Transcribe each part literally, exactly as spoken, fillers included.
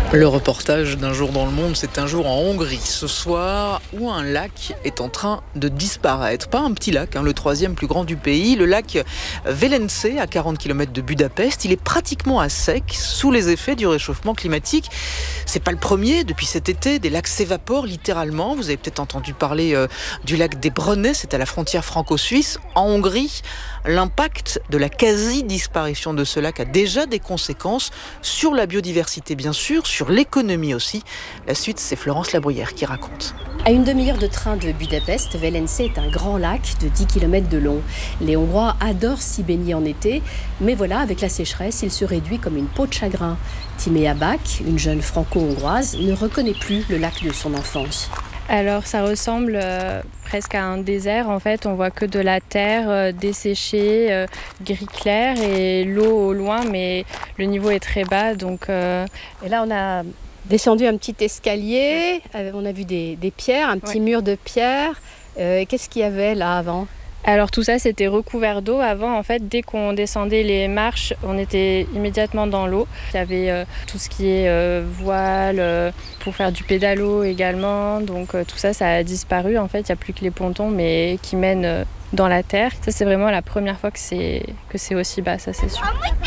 Le reportage d'un jour dans le monde, c'est un jour en Hongrie ce soir où un lac est en train de disparaître. Pas un petit lac, hein, le troisième plus grand du pays, le lac Velence à quarante kilomètres de Budapest. Il est pratiquement à sec sous les effets du réchauffement climatique. C'est pas le premier, depuis cet été, des lacs s'évaporent littéralement. Vous avez peut-être entendu parler euh, du lac des Brenets, c'est à la frontière franco-suisse. En Hongrie, l'impact de la quasi-disparition de ce lac a déjà des conséquences sur la biodiversité bien sûr, sur l'économie aussi. La suite, c'est Florence Labruyère qui raconte. À une demi-heure de train de Budapest, Velence est un grand lac de dix kilomètres de long. Les Hongrois adorent s'y baigner en été, mais voilà, avec la sécheresse, il se réduit comme une peau de chagrin. Timéa Bak, une jeune franco-hongroise, ne reconnaît plus le lac de son enfance. Alors ça ressemble euh, presque à un désert en fait, on voit que de la terre euh, desséchée, euh, gris clair et l'eau au loin, mais le niveau est très bas donc... Euh... Et là on a descendu un petit escalier, euh, on a vu des, des pierres, un petit ouais. mur de pierre. Euh, qu'est-ce qu'il y avait là avant ? Alors tout ça c'était recouvert d'eau avant en fait, dès qu'on descendait les marches on était immédiatement dans l'eau. Il y avait euh, tout ce qui est euh, voile euh, pour faire du pédalo également, donc euh, tout ça ça a disparu en fait, il n'y a plus que les pontons mais qui mènent euh, dans la terre. Ça c'est vraiment la première fois que c'est, que c'est aussi bas, ça c'est sûr.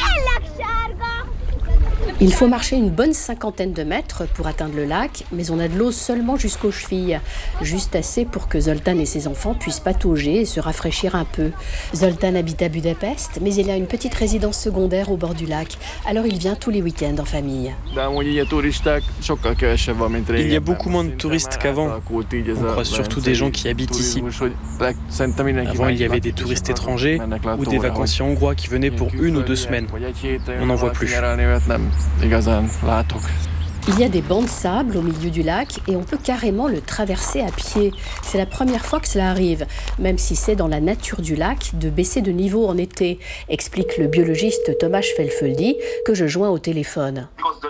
Il faut marcher une bonne cinquantaine de mètres pour atteindre le lac, mais on a de l'eau seulement jusqu'aux chevilles. Juste assez pour que Zoltán et ses enfants puissent patauger et se rafraîchir un peu. Zoltán habite à Budapest, mais il a une petite résidence secondaire au bord du lac. Alors il vient tous les week-ends en famille. Il y a beaucoup moins de touristes qu'avant. On croise surtout des gens qui habitent ici. Avant, il y avait des touristes étrangers ou des vacanciers hongrois qui venaient pour une ou deux semaines. On n'en voit plus. Il y a des bancs de sable au milieu du lac et on peut carrément le traverser à pied. C'est la première fois que cela arrive, même si c'est dans la nature du lac de baisser de niveau en été, explique le biologiste Thomas Felfeldi que je joins au téléphone.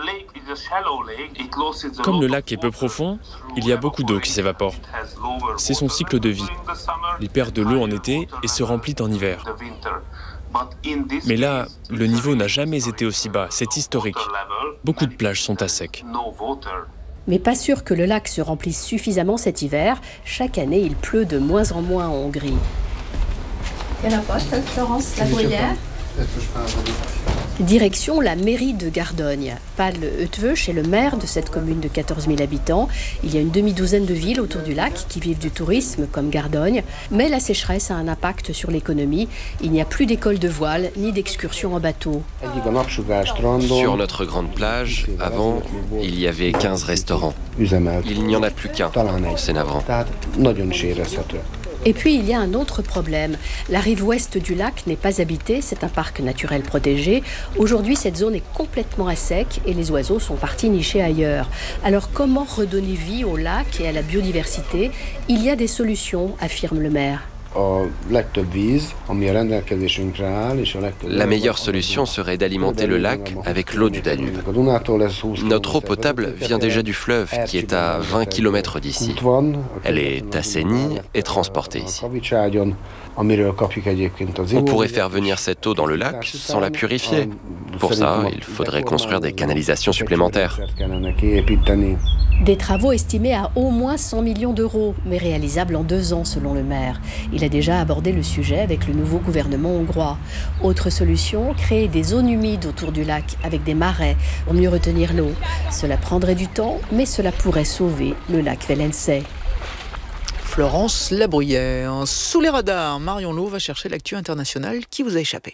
Comme le lac est peu profond, il y a beaucoup d'eau qui s'évapore. C'est son cycle de vie. Il perd de l'eau en été et se remplit en hiver. Mais là, le niveau n'a jamais été aussi bas, c'est historique. Beaucoup de plages sont à sec. Mais pas sûr que le lac se remplisse suffisamment cet hiver. Chaque année, il pleut de moins en moins en Hongrie. Il y en a pas, Florence Labruyère. Direction la mairie de Gardogne. Pál Ötvös est le maire de cette commune de quatorze mille habitants. Il y a une demi-douzaine de villes autour du lac qui vivent du tourisme, comme Gardogne. Mais la sécheresse a un impact sur l'économie. Il n'y a plus d'école de voile ni d'excursion en bateau. Sur notre grande plage, avant, il y avait quinze restaurants. Il n'y en a plus qu'un. C'est navrant. Et puis il y a un autre problème. La rive ouest du lac n'est pas habitée, c'est un parc naturel protégé. Aujourd'hui, cette zone est complètement à sec et les oiseaux sont partis nicher ailleurs. Alors comment redonner vie au lac et à la biodiversité ? Il y a des solutions, affirme le maire. La meilleure solution serait d'alimenter le lac avec l'eau du Danube. Notre eau potable vient déjà du fleuve qui est à vingt kilomètres d'ici. Elle est assainie et transportée ici. On pourrait faire venir cette eau dans le lac sans la purifier. Pour ça, il faudrait construire des canalisations supplémentaires. Des travaux estimés à au moins cent millions d'euros, mais réalisables en deux ans selon le maire. Il a déjà abordé le sujet avec le nouveau gouvernement hongrois. Autre solution, créer des zones humides autour du lac avec des marais pour mieux retenir l'eau. Cela prendrait du temps, mais cela pourrait sauver le lac Velence. Florence Labruyère. Sous les radars, Marion Lo va chercher l'actu internationale qui vous a échappé.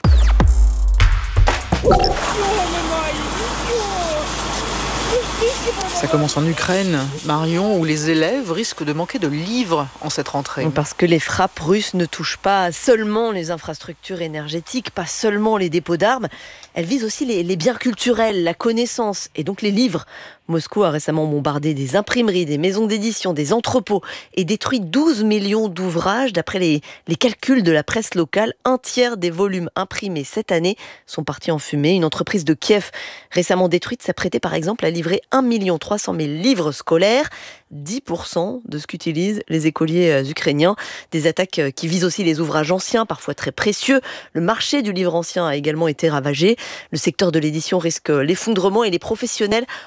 Ça commence en Ukraine, Marion, où les élèves risquent de manquer de livres en cette rentrée. Parce que les frappes russes ne touchent pas seulement les infrastructures énergétiques, pas seulement les dépôts d'armes, elles visent aussi les, les biens culturels, la connaissance et donc les livres. Moscou a récemment bombardé des imprimeries, des maisons d'édition, des entrepôts et détruit douze millions d'ouvrages. D'après les, les calculs de la presse locale, un tiers des volumes imprimés cette année sont partis en fumée. Une entreprise de Kiev récemment détruite s'apprêtait par exemple à livrer un million trois cent mille livres scolaires, dix pour cent de ce qu'utilisent les écoliers ukrainiens. Des attaques qui visent aussi les ouvrages anciens, parfois très précieux. Le marché du livre ancien a également été ravagé. Le secteur de l'édition risque l'effondrement et les professionnels en appellent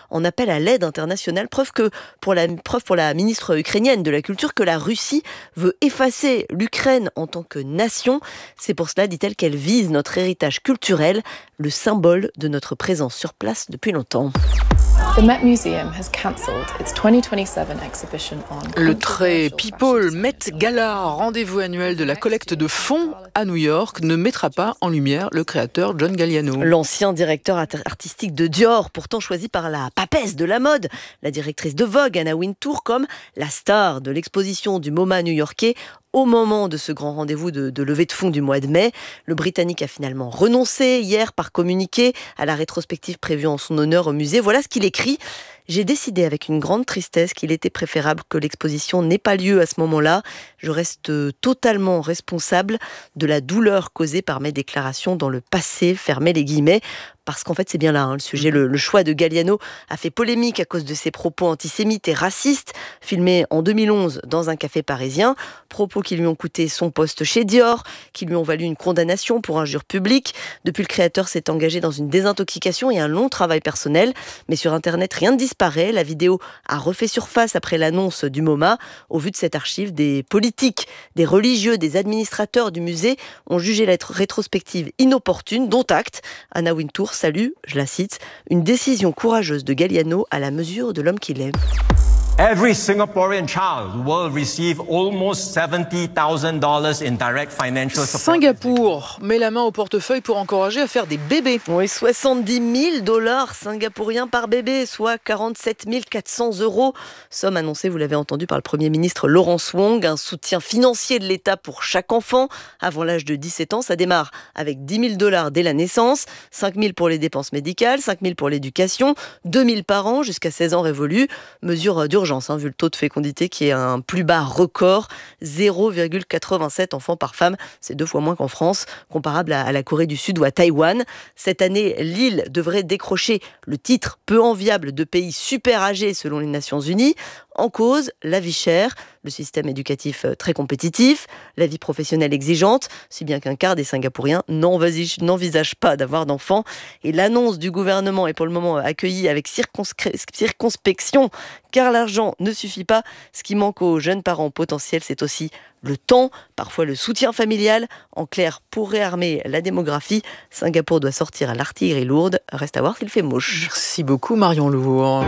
appel à l'aide internationale. Preuve, que pour la, preuve pour la ministre ukrainienne de la Culture que la Russie veut effacer l'Ukraine en tant que nation. C'est pour cela, dit-elle, qu'elle vise notre héritage culturel, le symbole de notre présence sur place depuis longtemps. The Met Museum has cancelled its twenty twenty-seven exhibition on... Le très People Met Gala, rendez-vous annuel de la collecte de fonds à New York, ne mettra pas en lumière le créateur John Galliano. L'ancien directeur artistique de Dior, pourtant choisi par la papesse de la mode, la directrice de Vogue, Anna Wintour, comme la star de l'exposition du MoMA new-yorkais. Au moment de ce grand rendez-vous de, de levée de fonds du mois de mai, le Britannique a finalement renoncé hier par communiqué à la rétrospective prévue en son honneur au musée. Voilà ce qu'il écrit. J'ai décidé avec une grande tristesse qu'il était préférable que l'exposition n'ait pas lieu à ce moment-là. Je reste totalement responsable de la douleur causée par mes déclarations dans le passé, fermez les guillemets. Parce qu'en fait, c'est bien là, hein, le sujet. Le, le choix de Galliano a fait polémique à cause de ses propos antisémites et racistes, filmés en deux mille onze dans un café parisien. Propos qui lui ont coûté son poste chez Dior, qui lui ont valu une condamnation pour injure publique. Depuis, le créateur s'est engagé dans une désintoxication et un long travail personnel. Mais sur Internet, rien ne disparaît. La vidéo a refait surface après l'annonce du MoMA. Au vu de cette archive, des politiques, des religieux, des administrateurs du musée ont jugé la rétrospective inopportune, dont acte. Anna Wintour salue, je la cite, une décision courageuse de Galliano à la mesure de l'homme qu'il est. Every Singaporean child will receive almost seventy thousand dollars in direct financial support. Singapour met la main au portefeuille pour encourager à faire des bébés. Oui, soixante-dix mille dollars singapouriens par bébé, soit quarante-sept mille quatre cents euros. Somme annoncée, vous l'avez entendu, par le Premier ministre Lawrence Wong. Un soutien financier de l'État pour chaque enfant avant l'âge de dix-sept ans. Ça démarre avec dix mille dollars dès la naissance, cinq mille pour les dépenses médicales, cinq mille pour l'éducation, deux mille par an jusqu'à seize ans révolus. Mesure d'urgence. Hein, vu le taux de fécondité qui est un plus bas record, zéro virgule quatre-vingt-sept enfants par femme, c'est deux fois moins qu'en France, comparable à, à la Corée du Sud ou à Taïwan. Cette année, l'île devrait décrocher le titre peu enviable de pays super âgé selon les Nations Unies. En cause, la vie chère, le système éducatif très compétitif, la vie professionnelle exigeante, si bien qu'un quart des Singapouriens n'envisagent pas d'avoir d'enfants. Et l'annonce du gouvernement est pour le moment accueillie avec circonscri- circonspection, car l'argent ne suffit pas. Ce qui manque aux jeunes parents potentiels, c'est aussi le temps, parfois le soutien familial. En clair, pour réarmer la démographie, Singapour doit sortir à l'artillerie lourde. Reste à voir s'il fait mouche. Merci beaucoup Marion Lourd.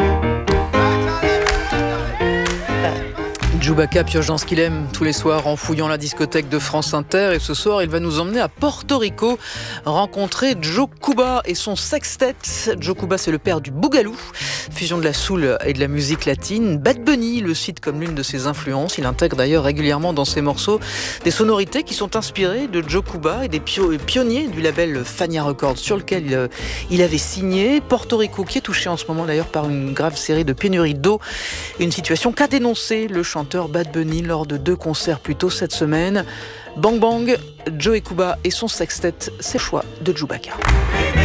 Chewbacca pioche dans ce qu'il aime tous les soirs en fouillant la discothèque de France Inter. Et ce soir, il va nous emmener à Porto Rico rencontrer Joe Cuba et son sextet. Joe Cuba, c'est le père du boogaloo, fusion de la soul et de la musique latine. Bad Bunny le cite comme l'une de ses influences. Il intègre d'ailleurs régulièrement dans ses morceaux des sonorités qui sont inspirées de Joe Cuba et des pionniers du label Fania Records sur lequel il, il avait signé. Porto Rico qui est touché en ce moment d'ailleurs par une grave série de pénuries d'eau. Une situation qu'a dénoncé le chanteur Bad Bunny lors de deux concerts plus tôt cette semaine. Bang Bang, Joe Cuba et son sextet, c'est le choix de Chewbacca.